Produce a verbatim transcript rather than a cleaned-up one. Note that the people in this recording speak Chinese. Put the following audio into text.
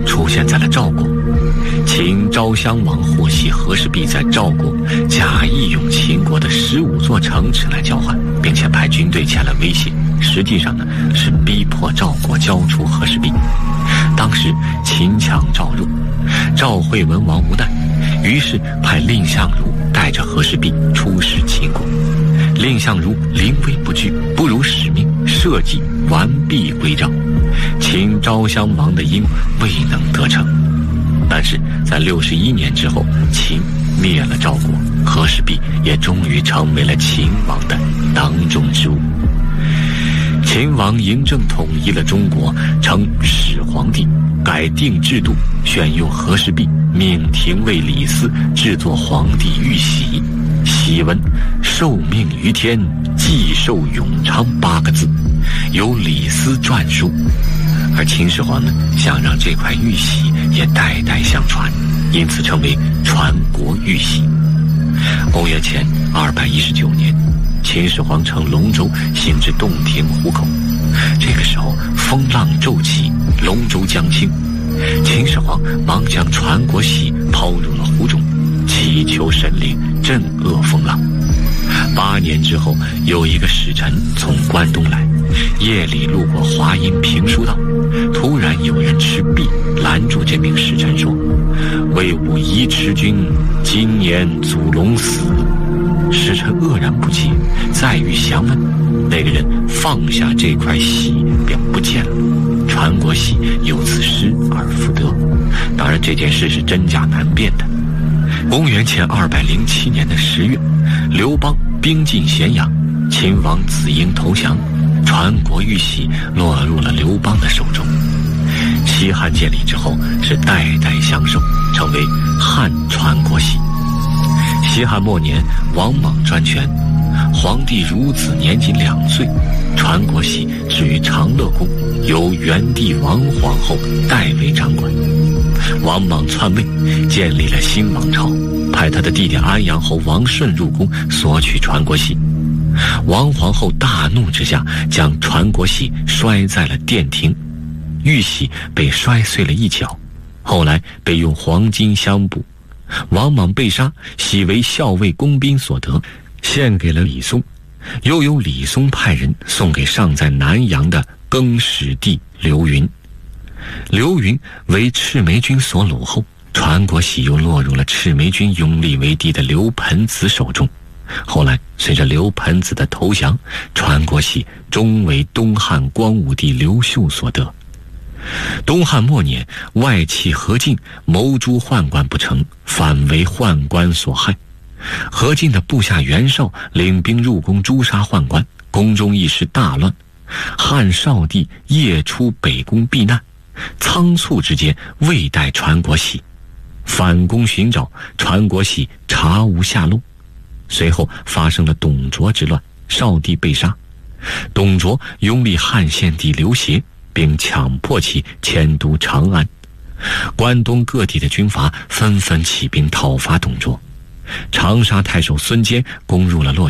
出现在了赵国。秦昭襄王获悉和氏璧在赵国，假意用秦国的十五座城池来交换，并且派军队前来威胁，实际上呢是逼迫赵国交出和氏璧。当时秦强赵弱，赵惠文王无奈，于是派蔺相如带着和氏璧出使秦国。蔺相如临危不惧，不辱使命，设计完璧归赵。秦昭襄王的鹰未能得逞，但是在六十一年之后，秦灭了赵国，和氏璧也终于成为了秦王的囊中之物。秦王嬴政统一了中国，称始皇帝，改定制度，选用和氏璧，命廷尉李斯制作皇帝玉玺，玺文受命于天，既寿永昌八个字，由李斯撰书。而秦始皇呢，想让这块玉玺也代代相传，因此称为传国玉玺。公元前二百一十九年，秦始皇乘龙舟行至洞庭湖口，这个时候风浪骤起，龙舟将倾，秦始皇忙将传国玺抛入了湖中，祈求神灵镇遏风浪。八年之后，有一个使臣从关东来，夜里路过华阴平书道，突然有人持璧拦住这名使臣说：“为吾宜迟君，今年祖龙死。”使臣愕然不解，再欲详问，那个人放下这块玺便不见了，传国玺由此失而复得。当然这件事是真假难辨的。公元前二百零七年的十月，刘邦兵进咸阳，秦王子婴投降，传国玉玺落入了刘邦的手中。西汉建立之后，是代代相授，成为汉传国玺。西汉末年，王莽专权，皇帝孺子年仅两岁，传国玺置于长乐宫，由元帝王皇后代为掌管。王莽篡位，建立了新王朝，派他的弟弟安阳侯王顺入宫索取传国玺。王皇后大怒之下，将传国玺摔在了殿庭，玉玺被摔碎了一角，后来被用黄金相补。王莽被杀，玺为校尉工兵所得，献给了李松，又由李松派人送给尚在南阳的更始帝刘云。刘云为赤眉军所掳后，传国玺又落入了赤眉军拥立为帝的刘盆子手中。后来随着刘盆子的投降，传国玺终为东汉光武帝刘秀所得。东汉末年，外戚何进谋诛宦官不成，反为宦官所害。何进的部下袁绍领兵入宫诛杀宦官，宫中一时大乱。汉少帝夜出北宫避难，仓促之间未带传国玺，反宫寻找传国玺，查无下落。随后发生了董卓之乱，少帝被杀，董卓拥立汉献帝刘协，并强迫其迁都长安。关东各地的军阀纷纷起兵讨伐董卓，长沙太守孙坚攻入了洛阳。